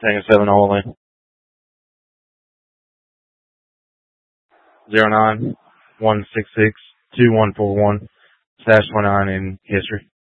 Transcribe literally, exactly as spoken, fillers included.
Tango seven only. Zero nine one six six two one four one slash twenty nine in history.